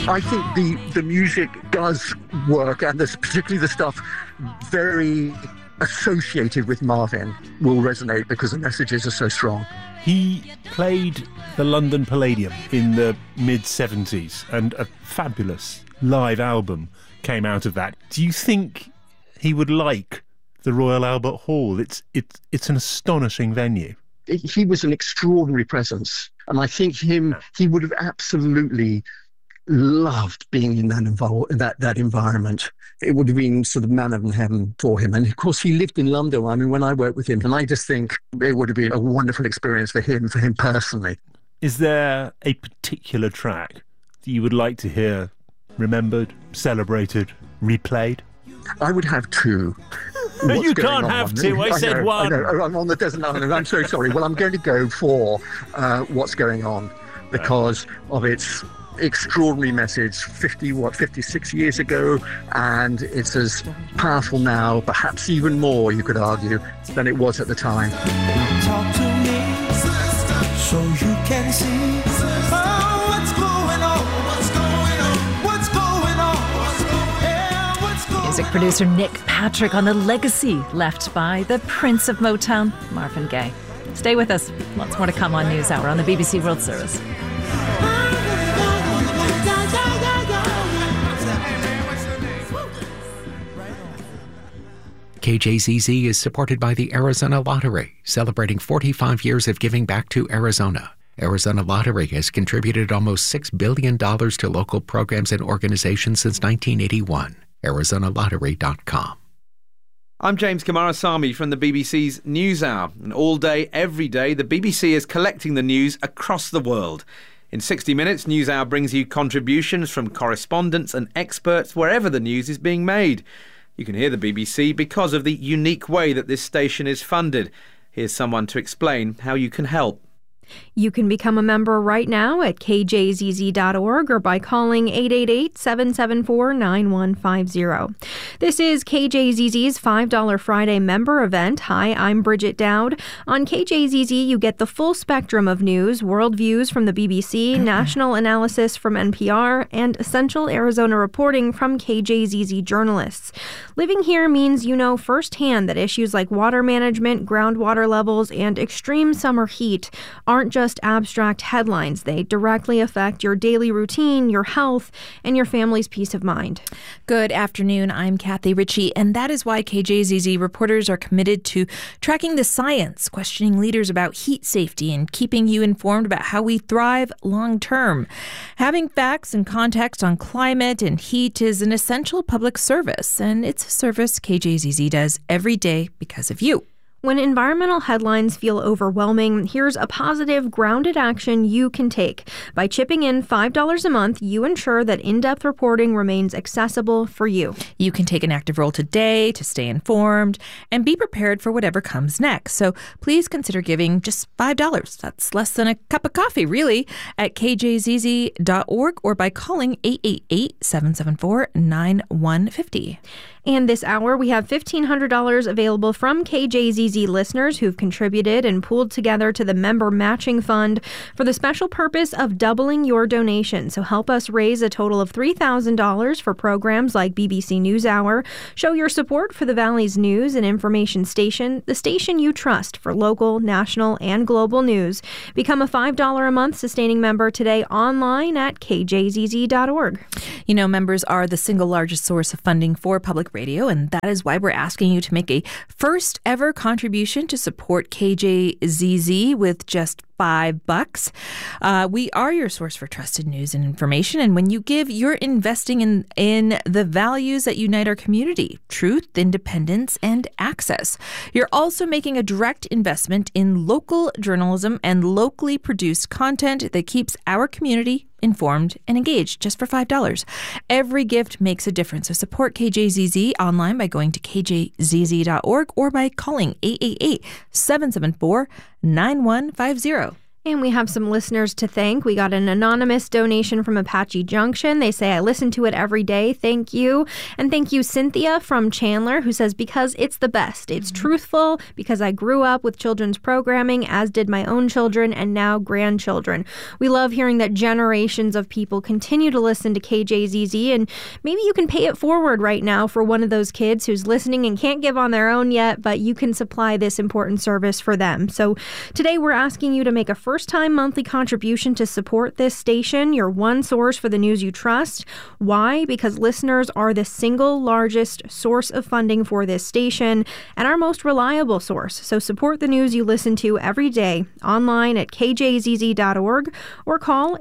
I think the music does work, and there's particularly the stuff very associated with Marvin will resonate because the messages are so strong. He played the London Palladium in the mid-70s, and a fabulous live album came out of that. Do you think he would like the Royal Albert Hall? It's an astonishing venue. He was an extraordinary presence, and I think he would have absolutely loved being in that environment. It would have been sort of manna from heaven for him. And of course, he lived in London. I mean, when I worked with him, and I just think it would have been a wonderful experience for him personally. Is there a particular track that you would like to hear remembered, celebrated, replayed? I would have two. You can't have two. I said one. I know. I'm on the desert island. I'm so sorry. Well, I'm going to go for What's Going On because of its extraordinary message 56 years ago, and it's as powerful now, perhaps even more, you could argue, than it was at the time. Talk to me so you can see what's going on, what's going on, what's going on, yeah, what's going on. Music producer Nick Patrick on the legacy left by the Prince of Motown, Marvin Gaye. Stay with us. Lots more to come on NewsHour on the BBC World Service. KJZZ is supported by the Arizona Lottery, celebrating 45 years of giving back to Arizona. Arizona Lottery has contributed almost $6 billion to local programs and organizations since 1981. ArizonaLottery.com. I'm James Kamarasamy from the BBC's NewsHour. And all day, every day, the BBC is collecting the news across the world. In 60 Minutes, NewsHour brings you contributions from correspondents and experts wherever the news is being made. You can hear the BBC because of the unique way that this station is funded. Here's someone to explain how you can help. You can become a member right now at kjzz.org or by calling 888-774-9150. This is KJZZ's $5 Friday member event. Hi, I'm Bridget Dowd. On KJZZ, you get the full spectrum of news, world views from the BBC, national analysis from NPR, and essential Arizona reporting from KJZZ journalists. Living here means you know firsthand that issues like water management, groundwater levels, and extreme summer heat aren't just abstract headlines. They directly affect your daily routine, your health, and your family's peace of mind. Good afternoon. I'm Kathy Ritchie, and that is why KJZZ reporters are committed to tracking the science, questioning leaders about heat safety, and keeping you informed about how we thrive long term. Having facts and context on climate and heat is an essential public service, and it's a service KJZZ does every day because of you. When environmental headlines feel overwhelming, here's a positive, grounded action you can take. By chipping in $5 a month, you ensure that in-depth reporting remains accessible for you. You can take an active role today to stay informed and be prepared for whatever comes next. So please consider giving just $5. That's less than a cup of coffee, really, at kjzz.org or by calling 888-774-9150. And this hour, we have $1,500 available from KJZZ listeners who've contributed and pooled together to the member matching fund for the special purpose of doubling your donation. So help us raise a total of $3,000 for programs like BBC NewsHour. Show your support for the Valley's news and information station, the station you trust for local, national, and global news. Become a $5 a month sustaining member today online at kjzz.org. You know, members are the single largest source of funding for public radio, and that is why we're asking you to make a first ever contribution to support KJZZ with just $5. We are your source for trusted news and information, and when you give, you're investing in the values that unite our community: truth, independence, and access. You're also making a direct investment in local journalism and locally produced content that keeps our community informed and engaged, just for $5. Every gift makes a difference. So support KJZZ online by going to kjzz.org or by calling 888-774-9150. And we have some listeners to thank. We got an anonymous donation from Apache Junction. They say, I listen to it every day. Thank you. And thank you, Cynthia from Chandler, who says, because it's the best. It's truthful, because I grew up with children's programming, as did my own children and now grandchildren. We love hearing that generations of people continue to listen to KJZZ, and maybe you can pay it forward right now for one of those kids who's listening and can't give on their own yet, but you can supply this important service for them. So today we're asking you to make a first-time monthly contribution to support this station, your one source for the news you trust. Why? Because listeners are the single largest source of funding for this station and our most reliable source. So support the news you listen to every day online at kjzz.org or call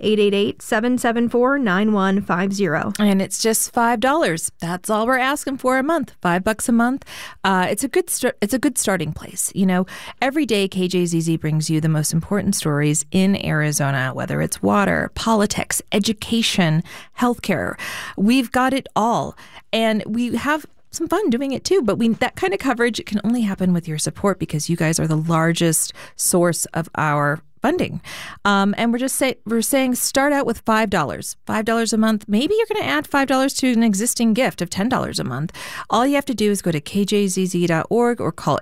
888-774-9150. And it's just $5. That's all we're asking for a month. $5 a month. It's a good starting place. You know, every day KJZZ brings you the most important stories in Arizona, whether it's water, politics, education, healthcare. We've got it all. And we have some fun doing it too, but that kind of coverage can only happen with your support because you guys are the largest source of our funding. And we're saying start out with $5 a month. Maybe you're going to add $5 to an existing gift of $10 a month. All you have to do is go to kjzz.org or call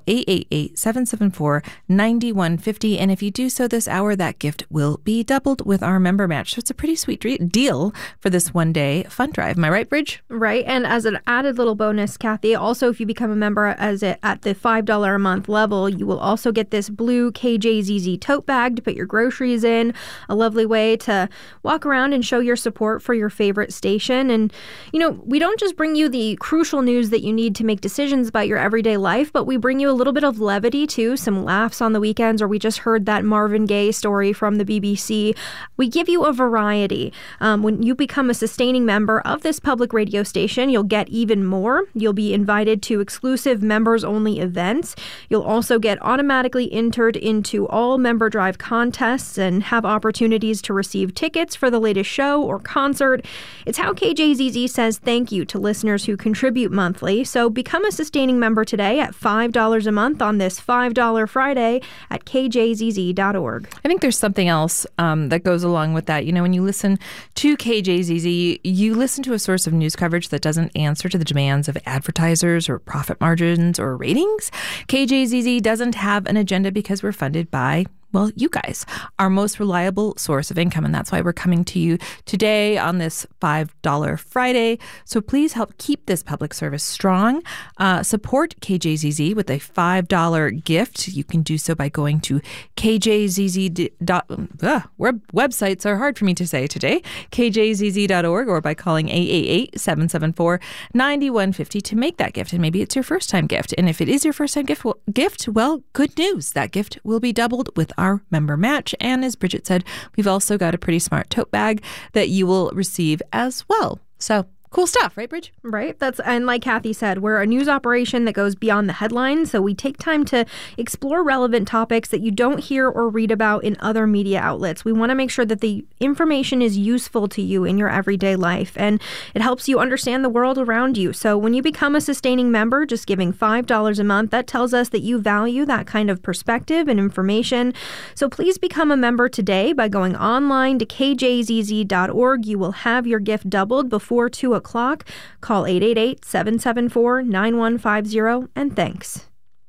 888-774-9150. And if you do so this hour, that gift will be doubled with our member match. So it's a pretty sweet deal for this one-day fund drive. Am I right, Bridge? Right. And as an added little bonus, Kathy, also if you become a member at the $5 a month level, you will also get this blue KJZZ tote bag to put your groceries in, a lovely way to walk around and show your support for your favorite station. And, you know, we don't just bring you the crucial news that you need to make decisions about your everyday life, but we bring you a little bit of levity too, some laughs on the weekends, or we just heard that Marvin Gaye story from the BBC. We give you a variety. When you become a sustaining member of this public radio station, you'll get even more. You'll be invited to exclusive members-only events. You'll also get automatically entered into all member drive contests and have opportunities to receive tickets for the latest show or concert. It's how KJZZ says thank you to listeners who contribute monthly. So become a sustaining member today at $5 a month on this $5 Friday at kjzz.org. I think there's something else that goes along with that. You know, when you listen to KJZZ, you listen to a source of news coverage that doesn't answer to the demands of advertisers or profit margins or ratings. KJZZ doesn't have an agenda because we're funded by, well, you guys, our most reliable source of income. And that's why we're coming to you today on this $5 Friday. So please help keep this public service strong. Support KJZZ with a $5 gift. You can do so by going to kjzz. Websites are hard for me to say today. kjzz.org or by calling 888-774-9150 to make that gift. And maybe it's your first time gift. And if it is your first time gift, well, good news. That gift will be doubled with our member match. And as Bridget said, we've also got a pretty smart tote bag that you will receive as well. So cool stuff, right, Bridge? Right. And like Kathy said, we're a news operation that goes beyond the headlines. So we take time to explore relevant topics that you don't hear or read about in other media outlets. We want to make sure that the information is useful to you in your everyday life and it helps you understand the world around you. So when you become a sustaining member, just giving $5 a month, that tells us that you value that kind of perspective and information. So please become a member today by going online to kjzz.org. You will have your gift doubled before 2 o'clock. Call 888-774-9150 and thanks.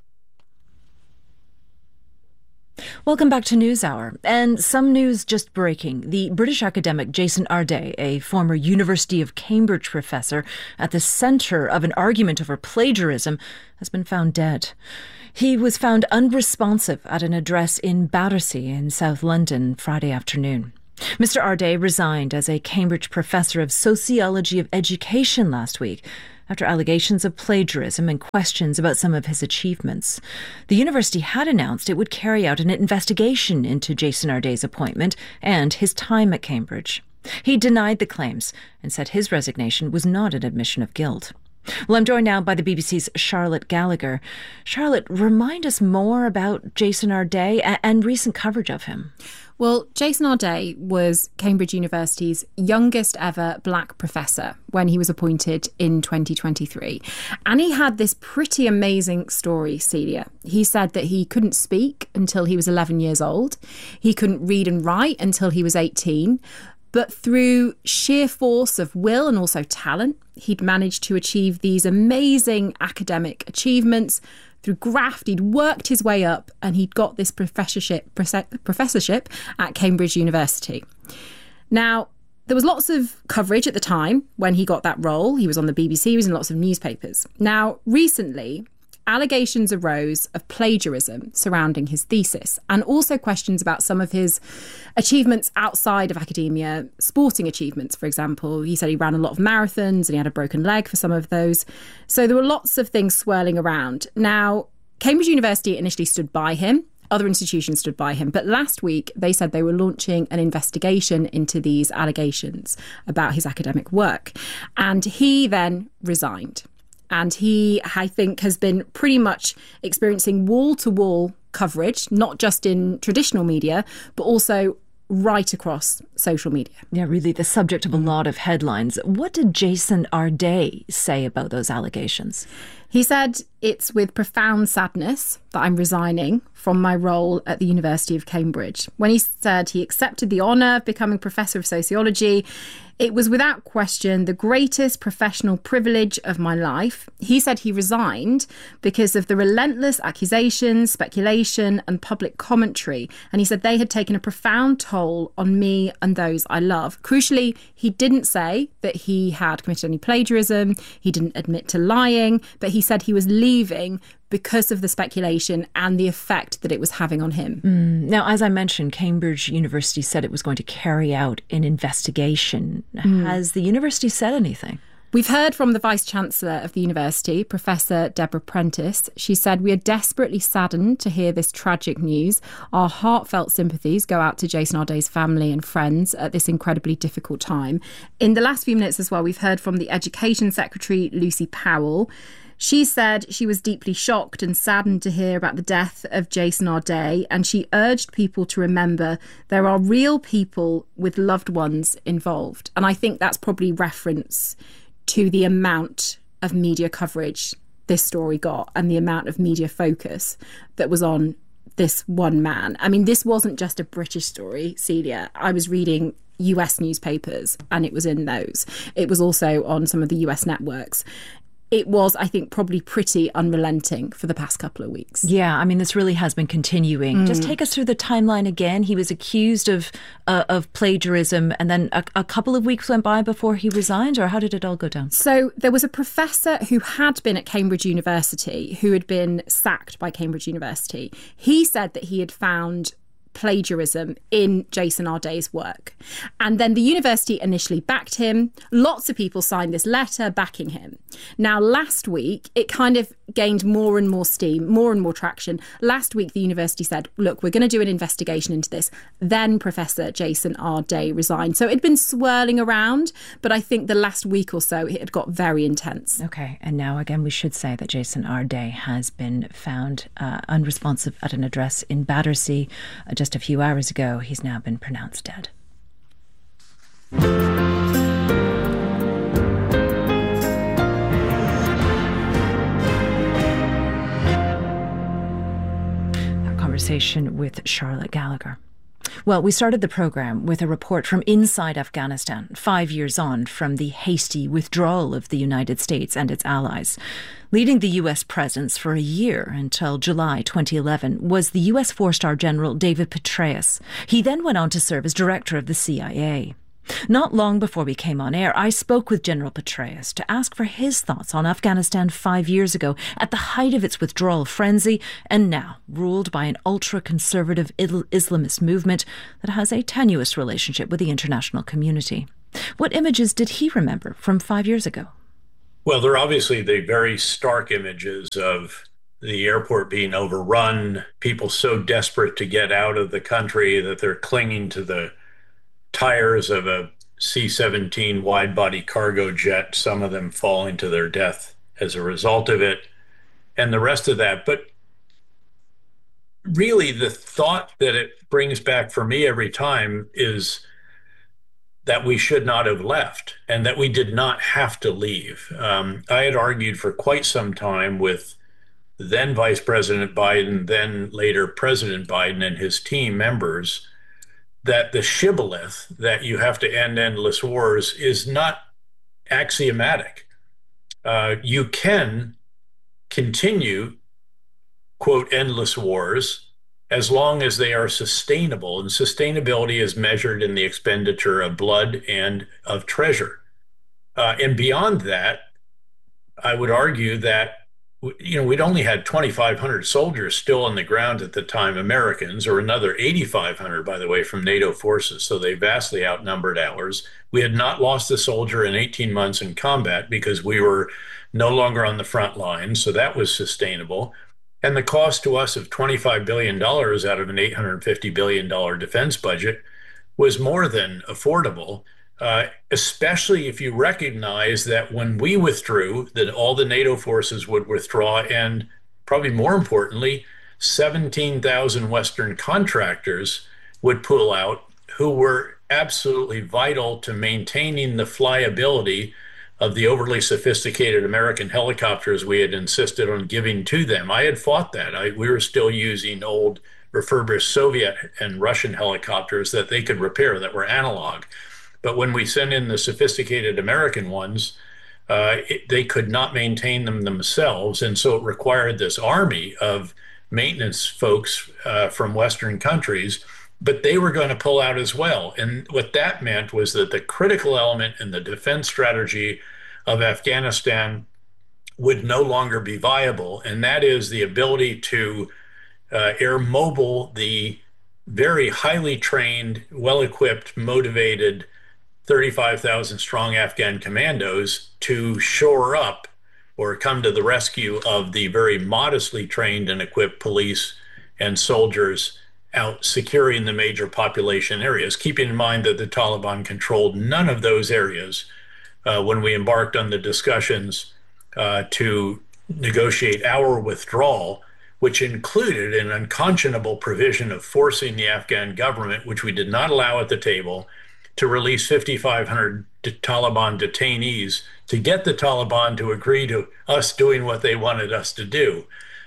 Welcome back to NewsHour. And some news just breaking. The British academic Jason Arday, a former University of Cambridge professor at the centre of an argument over plagiarism, has been found dead. He was found unresponsive at an address in Battersea in South London Friday afternoon. Mr. Arday resigned as a Cambridge professor of sociology of education last week after allegations of plagiarism and questions about some of his achievements. The university had announced it would carry out an investigation into Jason Arday's appointment and his time at Cambridge. He denied the claims and said his resignation was not an admission of guilt. Well, I'm joined now by the BBC's Charlotte Gallagher. Charlotte, remind us more about Jason Arday and recent coverage of him. Well, Jason Arday was Cambridge University's youngest ever black professor when he was appointed in 2023. And he had this pretty amazing story, Celia. He said that he couldn't speak until he was 11 years old. He couldn't read and write until he was 18. But through sheer force of will and also talent, he'd managed to achieve these amazing academic achievements. Through graft, he'd worked his way up and he'd got this professorship at Cambridge University. Now, there was lots of coverage at the time when he got that role. He was on the BBC, he was in lots of newspapers. Now, recently, allegations arose of plagiarism surrounding his thesis and also questions about some of his achievements outside of academia, sporting achievements, for example. He said he ran a lot of marathons and he had a broken leg for some of those. So there were lots of things swirling around. Now, Cambridge University initially stood by him. Other institutions stood by him. But last week, they said they were launching an investigation into these allegations about his academic work. And he then resigned. And he, I think, has been pretty much experiencing wall-to-wall coverage, not just in traditional media, but also right across social media. Yeah, really the subject of a lot of headlines. What did Jason Arday say about those allegations? He said, "It's with profound sadness that I'm resigning from my role at the University of Cambridge." When he said he accepted the honour of becoming Professor of Sociology, it was without question the greatest professional privilege of my life. He said he resigned because of the relentless accusations, speculation and public commentary. And he said they had taken a profound toll on me and those I love. Crucially, he didn't say that he had committed any plagiarism. He didn't admit to lying, but he said he was leaving because of the speculation and the effect that it was having on him. Now, as I mentioned, Cambridge University said it was going to carry out an investigation. Has the university said anything? We've heard from the Vice-Chancellor of the university, Professor Deborah Prentice. She said, "We are desperately saddened to hear this tragic news. Our heartfelt sympathies go out to Jason Arday's family and friends at this incredibly difficult time." In the last few minutes as well, we've heard from the Education Secretary, Lucy Powell. She said she was deeply shocked and saddened to hear about the death of Jason Arday, and she urged people to remember there are real people with loved ones involved. And I think that's probably reference to the amount of media coverage this story got and the amount of media focus that was on this one man. I mean, this wasn't just a British story, Celia. I was reading US newspapers and it was in those. It was also on some of the US networks. It was, I think, probably pretty unrelenting for the past couple of weeks. Yeah, I mean, this really has been continuing. Just take us through the timeline again. He was accused of plagiarism, and then a couple of weeks went by before he resigned, or how did it all go down? So there was a professor who had been at Cambridge University who had been sacked by Cambridge University. He said that he had found plagiarism in Jason Arday's work. And then the university initially backed him. Lots of people signed this letter backing him. Now, last week, it kind of gained more and more steam, more and more traction. Last week, the university said, look, we're going to do an investigation into this. Then Professor Jason Arday resigned. So it'd been swirling around, but I think the last week or so, it had got very intense. Okay. And now, again, we should say that Jason Arday has been found unresponsive at an address in Battersea just a few hours ago. He's now been pronounced dead. A conversation with Charlotte Gallagher. Well, we started the programme with a report from inside Afghanistan, 5 years on from the hasty withdrawal of the United States and its allies. Leading the US presence for a year until July 2011 was the US four-star general David Petraeus. He then went on to serve as director of the CIA. Not long before we came on air, I spoke with General Petraeus to ask for his thoughts on Afghanistan 5 years ago at the height of its withdrawal frenzy and now ruled by an ultra-conservative Islamist movement that has a tenuous relationship with the international community. What images did he remember from 5 years ago? Well, there are obviously the very stark images of the airport being overrun, people so desperate to get out of the country that they're clinging to the tires of a C-17 wide-body cargo jet, some of them falling to their death as a result of it, and the rest of that. But really the thought that it brings back for me every time is that we should not have left and that we did not have to leave. I had argued for quite some time with then Vice President Biden, then later President Biden and his team members, that the shibboleth that you have to end endless wars is not axiomatic. You can continue, quote, endless wars as long as they are sustainable. And sustainability is measured in the expenditure of blood and of treasure. And beyond that, I would argue that, we'd only had 2,500 soldiers still on the ground at the time, Americans, or another 8,500, by the way, from NATO forces. So they vastly outnumbered ours. We had not lost a soldier in 18 months in combat because we were no longer on the front line. So that was sustainable. And the cost to us of $25 billion out of an $850 billion defense budget was more than affordable, especially if you recognize that when we withdrew, that all the NATO forces would withdraw, and probably more importantly, 17,000 Western contractors would pull out who were absolutely vital to maintaining the flyability of the overly sophisticated American helicopters we had insisted on giving to them. I had fought that. We were still using old refurbished Soviet and Russian helicopters that they could repair that were analog. But when we sent in the sophisticated American ones, they could not maintain them themselves. And so it required this army of maintenance folks from Western countries, but they were going to pull out as well. And what that meant was that the critical element in the defense strategy of Afghanistan would no longer be viable. And that is the ability to air mobile the very highly trained, well-equipped, motivated 35,000 strong Afghan commandos to shore up or come to the rescue of the very modestly trained and equipped police and soldiers out securing the major population areas, keeping in mind that the Taliban controlled none of those areas when we embarked on the discussions to negotiate our withdrawal, which included an unconscionable provision of forcing the Afghan government, which we did not allow at the table, to release 5,500 Taliban detainees to get the Taliban to agree to us doing what they wanted us to do.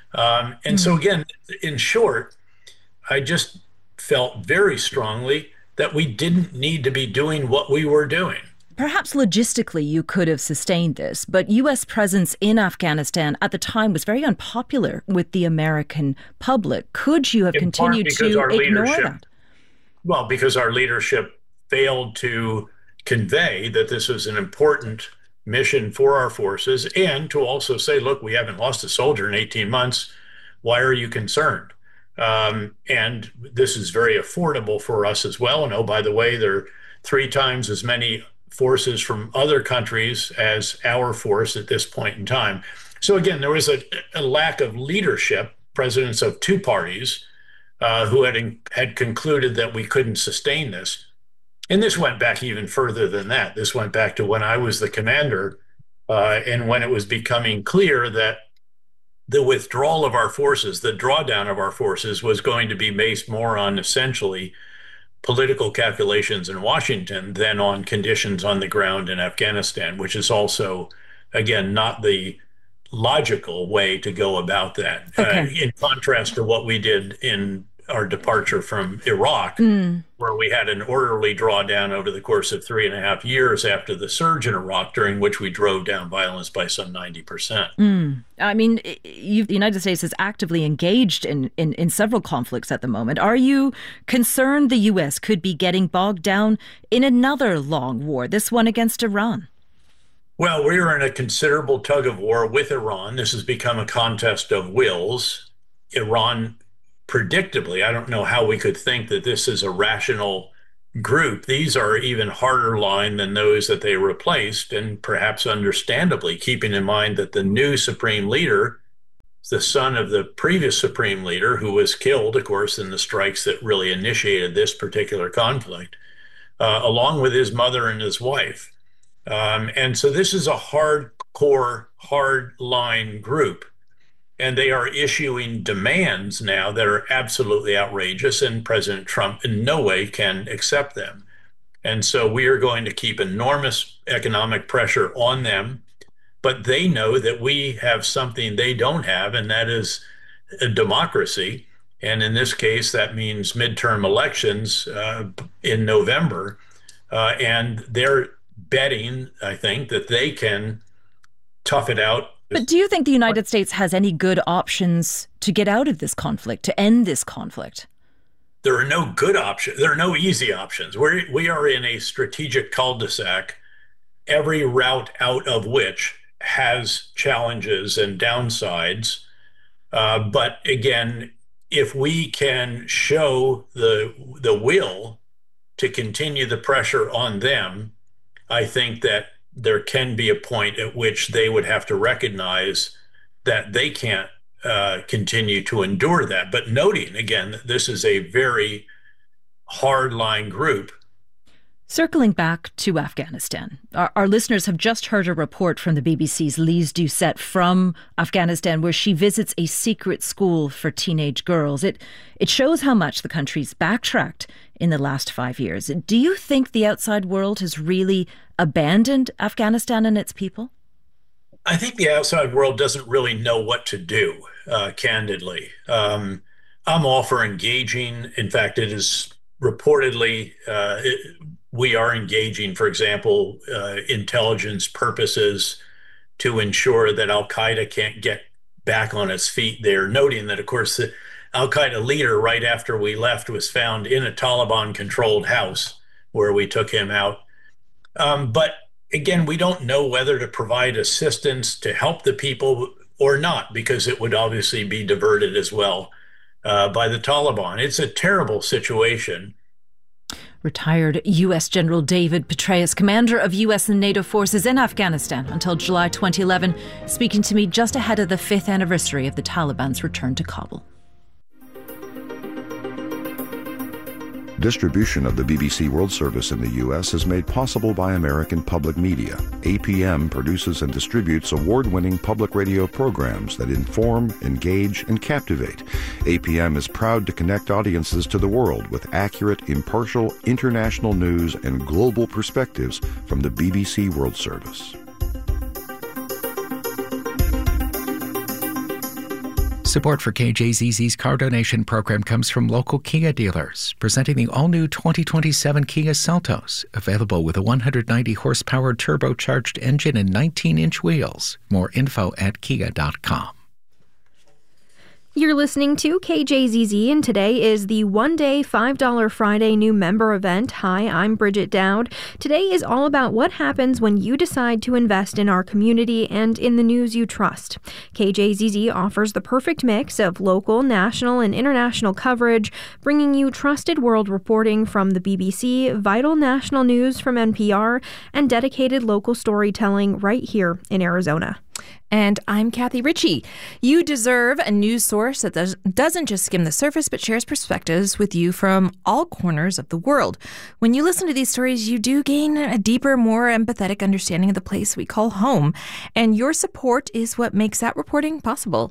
So again, in short, I just felt very strongly that we didn't need to be doing what we were doing. Perhaps logistically you could have sustained this, but U.S. presence in Afghanistan at the time was very unpopular with the American public. Could you have continued to ignore that? Well, because our leadership failed to convey that this was an important mission for our forces, and to also say, look, we haven't lost a soldier in 18 months. Why are you concerned? And this is very affordable for us as well. And oh, by the way, there are 3 times as many forces from other countries as our force at this point in time. So again, there was a lack of leadership, presidents of 2 parties who had concluded that we couldn't sustain this. And this went back even further than that. This went back to when I was the commander and when it was becoming clear that the withdrawal of our forces, the drawdown of our forces, was going to be based more on essentially political calculations in Washington than on conditions on the ground in Afghanistan, which is also, again, not the logical way to go about that. Okay. In contrast to what we did in our departure from Iraq, where we had an orderly drawdown over the course of 3.5 years after the surge in Iraq, during which we drove down violence by some 90%. I mean, the United States is actively engaged in several conflicts at the moment. Are you concerned the U.S. could be getting bogged down in another long war, this one against Iran? Well, we are in a considerable tug of war with Iran. This has become a contest of wills. Iran, predictably, I don't know how we could think that this is a rational group. These are even harder line than those that they replaced, and perhaps understandably, keeping in mind that the new supreme leader is the son of the previous supreme leader, who was killed, of course, in the strikes that really initiated this particular conflict, along with his mother and his wife. And so this is a hardcore, hard line group. And they are issuing demands now that are absolutely outrageous, and President Trump in no way can accept them. And so we are going to keep enormous economic pressure on them. But they know that we have something they don't have, and that is a democracy. And in this case, that means midterm elections in November. And they're betting, I think, that they can tough it out. But do you think the United States has any good options to get out of this conflict, to end this conflict? There are no good options. There are no easy options. We are in a strategic cul-de-sac, every route out of which has challenges and downsides. But again, if we can show the will to continue the pressure on them, I think that there can be a point at which they would have to recognize that they can't continue to endure that. But noting, again, that this is a very hardline group. Circling back to Afghanistan, our listeners have just heard a report from the BBC's Lise Doucette from Afghanistan, where she visits a secret school for teenage girls. It shows how much the country's backtracked in the last 5 years. Do you think the outside world has really abandoned Afghanistan and its people? I think the outside world doesn't really know what to do, candidly. I'm all for engaging. In fact, it is reportedly we are engaging, for example, intelligence purposes to ensure that al-Qaeda can't get back on its feet there, noting that, of course, the al-Qaeda leader right after we left was found in a Taliban-controlled house where we took him out. But again, we don't know whether to provide assistance to help the people or not, because it would obviously be diverted as well by the Taliban. It's a terrible situation. Retired U.S. General David Petraeus, commander of U.S. and NATO forces in Afghanistan until July 2011, speaking to me just ahead of the 5th anniversary of the Taliban's return to Kabul. Distribution of the BBC World Service in the U.S. is made possible by American Public Media. APM produces and distributes award-winning public radio programs that inform, engage, and captivate. APM is proud to connect audiences to the world with accurate, impartial, international news and global perspectives from the BBC World Service. Support for KJZZ's car donation program comes from local Kia dealers, presenting the all-new 2027 Kia Seltos, available with a 190-horsepower turbocharged engine and 19-inch wheels. More info at kia.com. You're listening to KJZZ, and today is the one-day $5 Friday new member event. Hi, I'm Bridget Dowd. Today is all about what happens when you decide to invest in our community and in the news you trust. KJZZ offers the perfect mix of local, national, and international coverage, bringing you trusted world reporting from the BBC, vital national news from NPR, and dedicated local storytelling right here in Arizona. And I'm Kathy Ritchie. You deserve a news source that doesn't just skim the surface, but shares perspectives with you from all corners of the world. When you listen to these stories, you do gain a deeper, more empathetic understanding of the place we call home. And your support is what makes that reporting possible.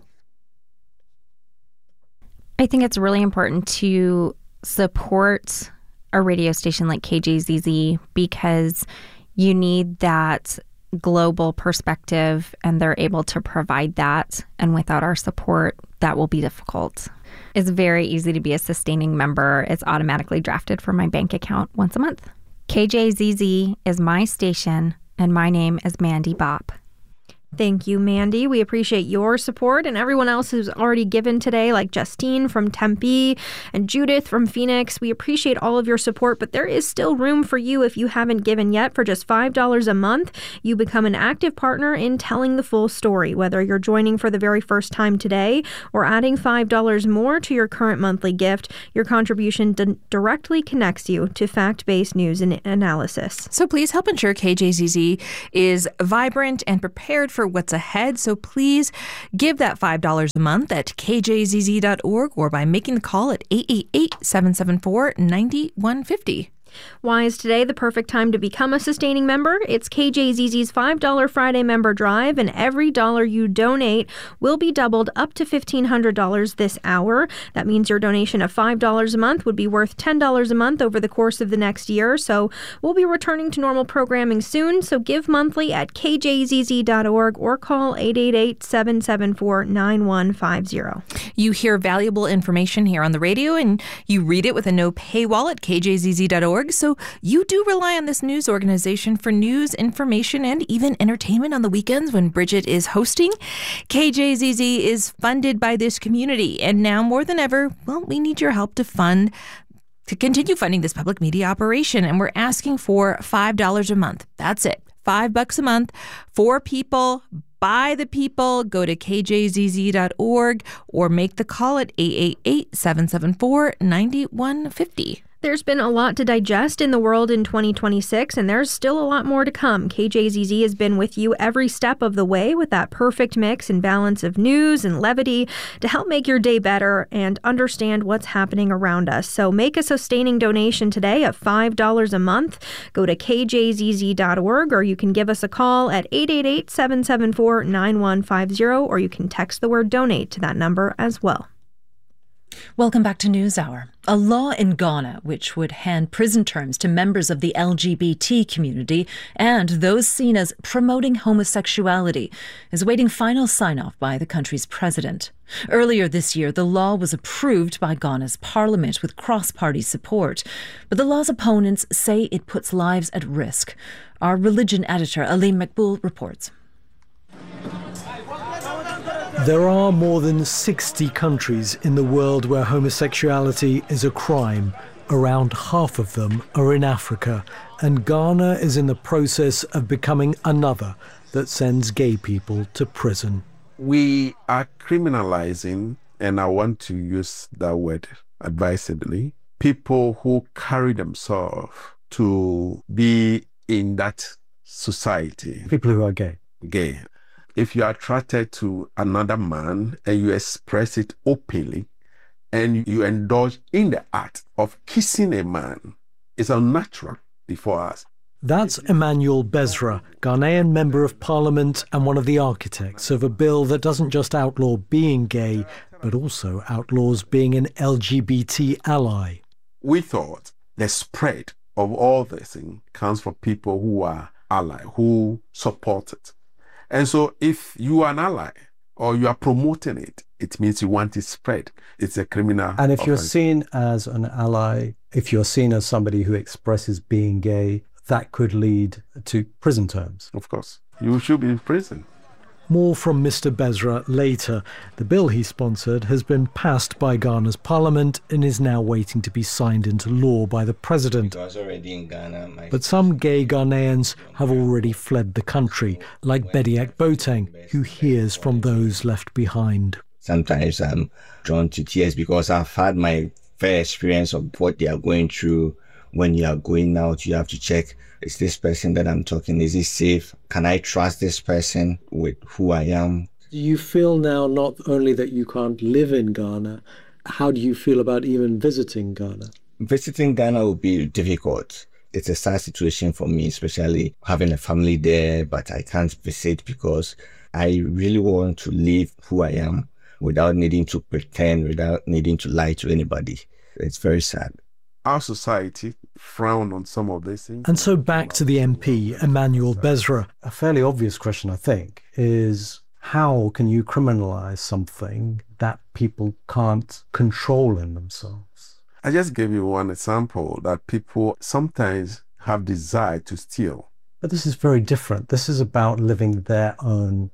I think it's really important to support a radio station like KJZZ because you need that global perspective, and they're able to provide that. And without our support, that will be difficult. It's very easy to be a sustaining member. It's automatically drafted from my bank account once a month. KJZZ is my station, and my name is Mandy Bopp. Thank you, Mandy. We appreciate your support and everyone else who's already given today, like Justine from Tempe and Judith from Phoenix. We appreciate all of your support, but there is still room for you if you haven't given yet. For just $5 a month, you become an active partner in telling the full story. Whether you're joining for the very first time today or adding $5 more to your current monthly gift, your contribution directly connects you to fact-based news and analysis. So please help ensure KJZZ is vibrant and prepared for what's ahead. So please give that $5 a month at kjzz.org or by making the call at 888-774-9150. Why is today the perfect time to become a sustaining member? It's KJZZ's $5 Friday member drive, and every dollar you donate will be doubled up to $1,500 this hour. That means your donation of $5 a month would be worth $10 a month over the course of the next year. So we'll be returning to normal programming soon. So give monthly at kjzz.org or call 888-774-9150. You hear valuable information here on the radio, and you read it with a no paywall at kjzz.org. So you do rely on this news organization for news, information, and even entertainment on the weekends when Bridget is hosting. KJZZ is funded by this community, and now more than ever, well, we need your help to continue funding this public media operation, and we're asking for $5 a month. That's it. $5 a month for people, by the people. Go to kjzz.org or make the call at 888-774-9150. There's been a lot to digest in the world in 2026, and there's still a lot more to come. KJZZ has been with you every step of the way with that perfect mix and balance of news and levity to help make your day better and understand what's happening around us. So make a sustaining donation today of $5 a month. Go to kjzz.org, or you can give us a call at 888-774-9150, or you can text the word donate to that number as well. Welcome back to NewsHour. A law in Ghana which would hand prison terms to members of the LGBT community and those seen as promoting homosexuality is awaiting final sign-off by the country's president. Earlier this year, the law was approved by Ghana's parliament with cross-party support, but the law's opponents say it puts lives at risk. Our religion editor, Alim Makbul, reports. There are more than 60 countries in the world where homosexuality is a crime. Around half of them are in Africa, and Ghana is in the process of becoming another that sends gay people to prison. We are criminalizing, and I want to use that word advisedly, people who carry themselves to be in that society. People who are gay. Gay. If you are attracted to another man and you express it openly and you indulge in the act of kissing a man, it's unnatural before us. That's Emmanuel Bezra, Ghanaian Member of Parliament and one of the architects of a bill that doesn't just outlaw being gay, but also outlaws being an LGBT ally. We thought the spread of all this thing comes from people who are allies, who support it. And so if you are an ally or you are promoting it, it means you want it spread. It's a criminal And if offense. you're seen as an ally, if you're seen as somebody who expresses being gay, that could lead to prison terms. Of course. You should be in prison. More from Mr. Bezra later. The bill he sponsored has been passed by Ghana's parliament and is now waiting to be signed into law by the president. Already in Ghana, But some gay Ghanaians have already fled the country, like Bediak Boateng, who hears from those left behind. Sometimes I'm drawn to tears because I've had my fair experience of what they are going through. When you are going out, you have to check, is this person that I'm talking, is he safe? Can I trust this person with who I am? Do you feel now not only that you can't live in Ghana, how do you feel about even visiting Ghana? Visiting Ghana will be difficult. It's a sad situation for me, especially having a family there, but I can't visit because I really want to live who I am without needing to pretend, without needing to lie to anybody. It's very sad. Our society frown on some of these things. And so back to the MP, Emmanuel Bezra. A fairly obvious question, I think, is how can you criminalize something that people can't control in themselves? I just gave you one example that people sometimes have desire to steal. But this is very different. This is about living their own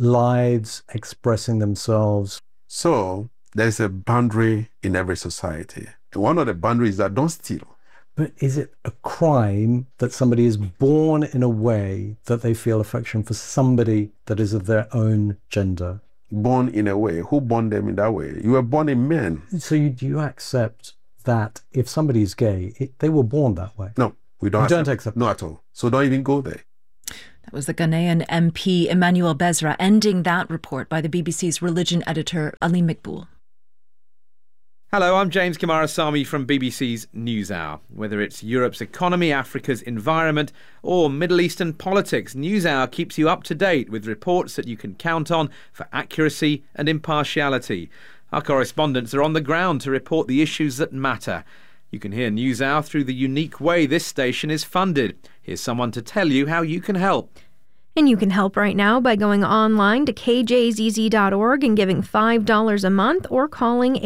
lives, expressing themselves. So there's a boundary in every society. And one of the boundaries is that don't steal. But is it a crime that somebody is born in a way that they feel affection for somebody that is of their own gender? Born in a way? Who born them in that way? You were born in men. So do you accept that if somebody is gay, they were born that way? No, we don't. You don't accept. No, at all. So don't even go there. That was the Ghanaian MP Emmanuel Bezra ending that report by the BBC's religion editor Ali Makbul. Hello, I'm James Kamarasamy from BBC's NewsHour. Whether it's Europe's economy, Africa's environment, or Middle Eastern politics, NewsHour keeps you up to date with reports that you can count on for accuracy and impartiality. Our correspondents are on the ground to report the issues that matter. You can hear NewsHour through the unique way this station is funded. Here's someone to tell you how you can help. And you can help right now by going online to kjzz.org and giving $5 a month or calling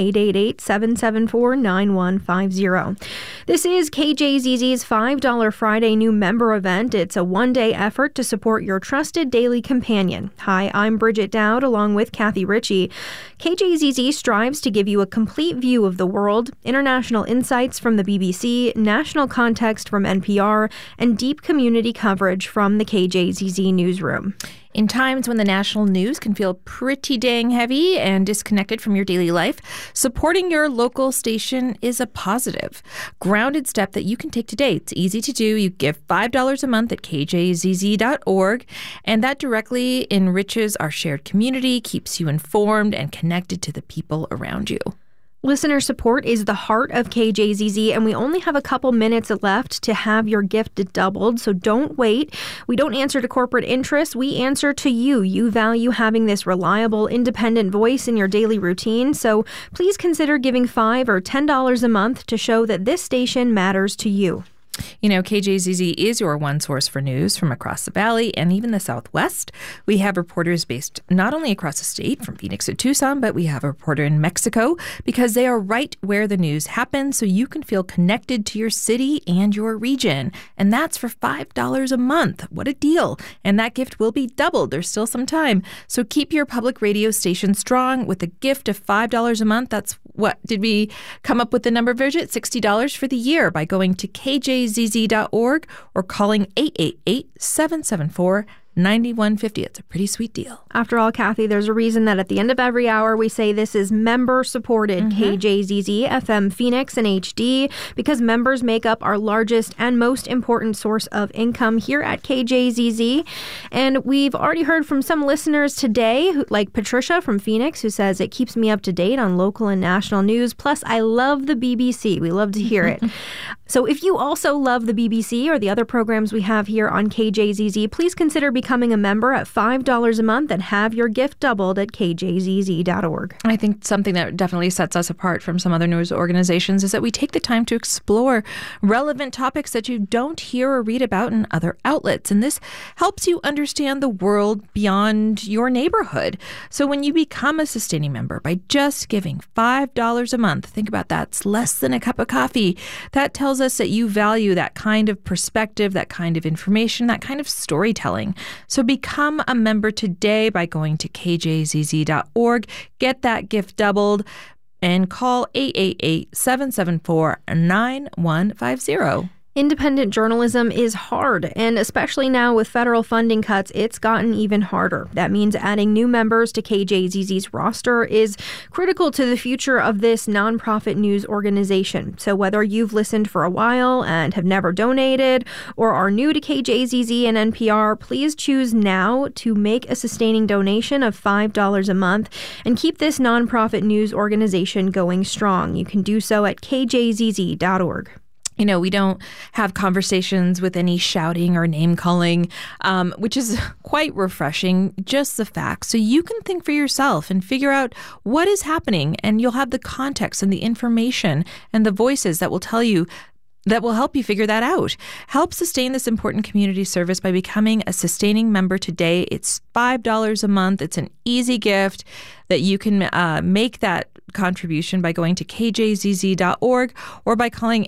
888-774-9150. This is KJZZ's $5 Friday new member event. It's a one-day effort to support your trusted daily companion. Hi, I'm Bridget Dowd along with Kathy Ritchie. KJZZ strives to give you a complete view of the world, international insights from the BBC, national context from NPR, and deep community coverage from the KJZZ newsroom. In times when the national news can feel pretty dang heavy and disconnected from your daily life, supporting your local station is a positive, grounded step that you can take today. It's easy to do. You give $5 a month at kjzz.org, and that directly enriches our shared community, keeps you informed and connected to the people around you. Listener support is the heart of KJZZ, and we only have a couple minutes left to have your gift doubled, so don't wait. We don't answer to corporate interests. We answer to you. You value having this reliable, independent voice in your daily routine, so please consider giving $5 or $10 a month to show that this station matters to you. You know, KJZZ is your one source for news from across the valley and even the Southwest. We have reporters based not only across the state, from Phoenix to Tucson, but we have a reporter in Mexico because they are right where the news happens, so you can feel connected to your city and your region. And that's for $5 a month. What a deal. And that gift will be doubled. There's still some time. So keep your public radio station strong with a gift of $5 a month. That's what did we come up with the number, Bridget? $60 for the year by going to kjzz.org or calling 888-774-9150. It's a pretty sweet deal. After all, Kathy, there's a reason that at the end of every hour we say this is member-supported KJZZ, FM Phoenix, and HD, because members make up our largest and most important source of income here at KJZZ. And we've already heard from some listeners today, like Patricia from Phoenix, who says it keeps me up to date on local and national news. Plus, I love the BBC. We love to hear it. So if you also love the BBC or the other programs we have here on KJZZ, please consider becoming a member at $5 a month and have your gift doubled at kjzz.org. I think something that definitely sets us apart from some other news organizations is that we take the time to explore relevant topics that you don't hear or read about in other outlets. And this helps you understand the world beyond your neighborhood. So when you become a sustaining member by just giving $5 a month, think about that. It's less than a cup of coffee. That tells us that you value that kind of perspective, that kind of information, that kind of storytelling. So become a member today by going to kjzz.org, get that gift doubled, and call 888-774-9150. Independent journalism is hard, and especially now with federal funding cuts, it's gotten even harder. That means adding new members to KJZZ's roster is critical to the future of this nonprofit news organization. So whether you've listened for a while and have never donated, or are new to KJZZ and NPR, please choose now to make a sustaining donation of $5 a month and keep this nonprofit news organization going strong. You can do so at kjzz.org. You know, we don't have conversations with any shouting or name calling, which is quite refreshing, just the facts. So you can think for yourself and figure out what is happening, and you'll have the context and the information and the voices that will tell you, that will help you figure that out. Help sustain this important community service by becoming a sustaining member today. It's $5 a month. It's an easy gift that you can make that contribution by going to kjzz.org or by calling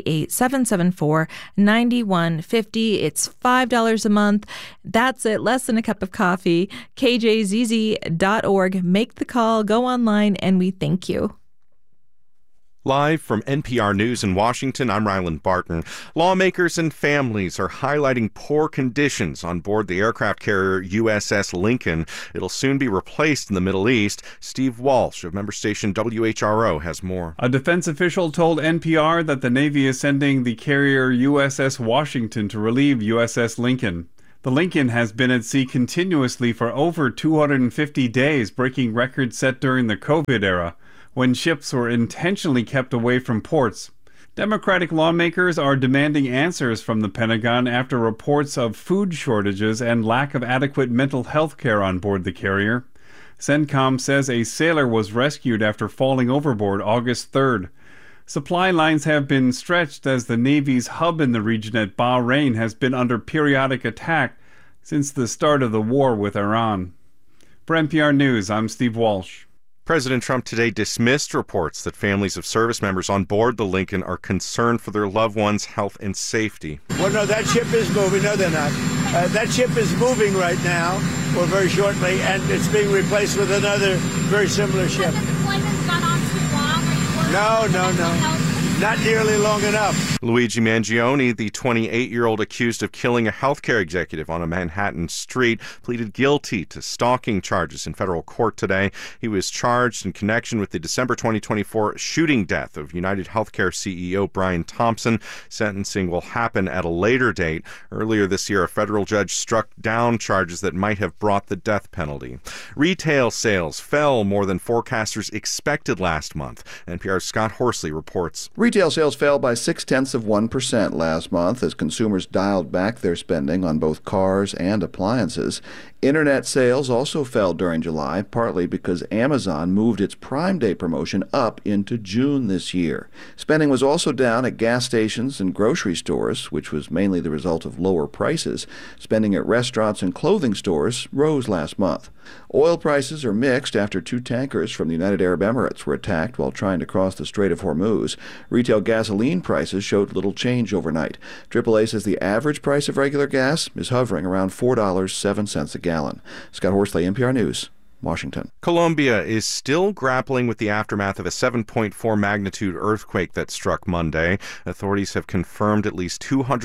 888-774-9150. It's $5 a month. That's it. Less than a cup of coffee. kjzz.org. Make the call. Go online, and we thank you. Live from NPR News in Washington, I'm Ryland Barton. Lawmakers and families are highlighting poor conditions on board the aircraft carrier USS Lincoln. It'll soon be replaced in the Middle East. Steve Walsh of member station WHRO has more. A defense official told NPR that the Navy is sending the carrier USS Washington to relieve USS Lincoln. The Lincoln has been at sea continuously for over 250 days, breaking records set during the COVID era. when ships were intentionally kept away from ports. Democratic lawmakers are demanding answers from the Pentagon after reports of food shortages and lack of adequate mental health care on board the carrier. CENTCOM says a sailor was rescued after falling overboard August 3rd. Supply lines have been stretched as the Navy's hub in the region at Bahrain has been under periodic attack since the start of the war with Iran. For NPR News, I'm Steve Walsh. President Trump today dismissed reports that families of service members on board the Lincoln are concerned for their loved ones' health and safety. Well, no, that ship is moving. No, they're not. That ship is moving right now, or very shortly, and it's being replaced with another very similar ship. Has the deployment's gone on too long? No. Not nearly long enough. Luigi Mangione, the 28-year-old accused of killing a healthcare executive on a Manhattan street, pleaded guilty to stalking charges in federal court today. He was charged in connection with the December 2024 shooting death of United Healthcare CEO Brian Thompson. Sentencing will happen at a later date. Earlier this year, a federal judge struck down charges that might have brought the death penalty. Retail sales fell more than forecasters expected last month. NPR's Scott Horsley reports. Retail sales fell by 0.6% last month as consumers dialed back their spending on both cars and appliances. Internet sales also fell during July, partly because Amazon moved its Prime Day promotion up into June this year. Spending was also down at gas stations and grocery stores, which was mainly the result of lower prices. Spending at restaurants and clothing stores rose last month. Oil prices are mixed after 2 tankers from the United Arab Emirates were attacked while trying to cross the Strait of Hormuz. Retail gasoline prices showed little change overnight. AAA says the average price of regular gas is hovering around $4.07 a gallon. Scott Horsley, NPR News, Washington. Colombia is still grappling with the aftermath of a 7.4 magnitude earthquake that struck Monday. Authorities have confirmed at least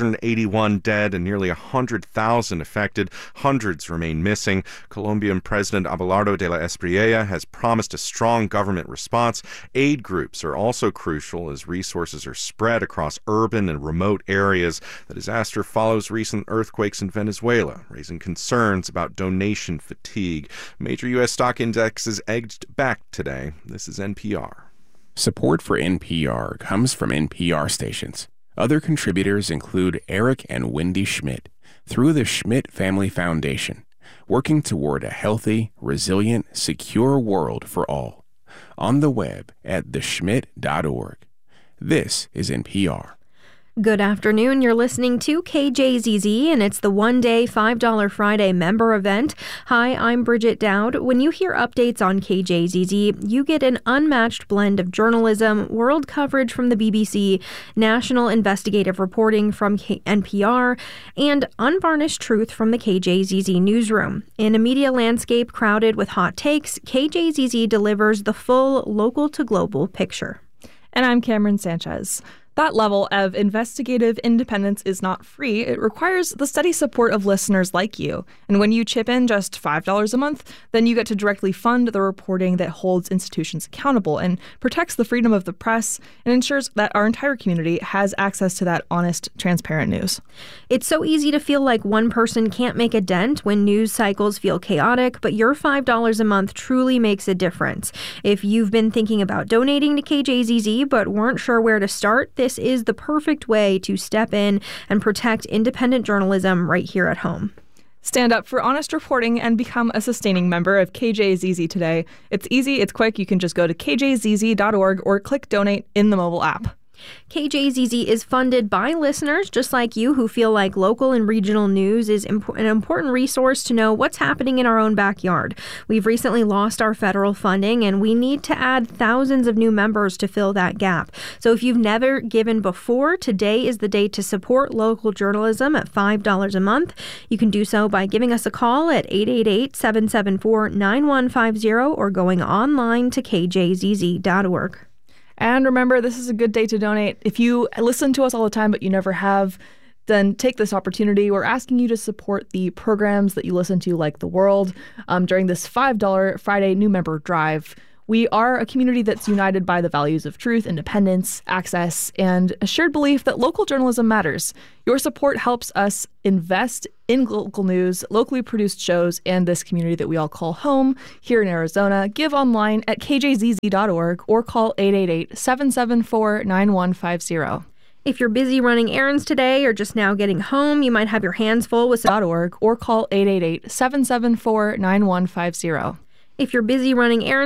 281 dead and nearly 100,000 affected. Hundreds remain missing. Colombian President Abelardo de la Espriella has promised a strong government response. Aid groups are also crucial as resources are spread across urban and remote areas. The disaster follows recent earthquakes in Venezuela, raising concerns about donation fatigue. Major U.S. stock indexes edged back today. This is NPR. Support for NPR comes from NPR stations. Other contributors include Eric and Wendy Schmidt through the Schmidt Family Foundation, working toward a healthy, resilient, secure world for all. On the web at theschmidt.org. This is NPR. Good afternoon. You're listening to KJZZ, and it's the one-day $5 Friday member event. Hi, I'm Bridget Dowd. When you hear updates on KJZZ, you get an unmatched blend of journalism, world coverage from the BBC, national investigative reporting from NPR, and unvarnished truth from the KJZZ newsroom. In a media landscape crowded with hot takes, KJZZ delivers the full local-to-global picture. And I'm Cameron Sanchez. That level of investigative independence is not free. It requires the steady support of listeners like you. And when you chip in just $5 a month, then you get to directly fund the reporting that holds institutions accountable and protects the freedom of the press and ensures that our entire community has access to that honest, transparent news. It's so easy to feel like one person can't make a dent when news cycles feel chaotic, but your $5 a month truly makes a difference. If you've been thinking about donating to KJZZ but weren't sure where to start, this is the perfect way to step in and protect independent journalism right here at home. Stand up for honest reporting and become a sustaining member of KJZZ today. It's easy, it's quick. You can just go to kjzz.org or click donate in the mobile app. KJZZ is funded by listeners just like you who feel like local and regional news is an important resource to know what's happening in our own backyard. We've recently lost our federal funding and we need to add thousands of new members to fill that gap. So if you've never given before, today is the day to support local journalism at $5 a month. You can do so by giving us a call at 888-774-9150 or going online to kjzz.org. And remember, this is a good day to donate. If you listen to us all the time, but you never have, then take this opportunity. We're asking you to support the programs that you listen to, like The World, during this $5 Friday new member drive. We are a community that's united by the values of truth, independence, access, and a shared belief that local journalism matters. Your support helps us invest in local news, locally produced shows, and this community that we all call home here in Arizona. Give online at kjzz.org or call 888-774-9150. If you're busy running errands today or just now getting home, you might have your hands full with .org or call 888-774-9150. If you're busy running errands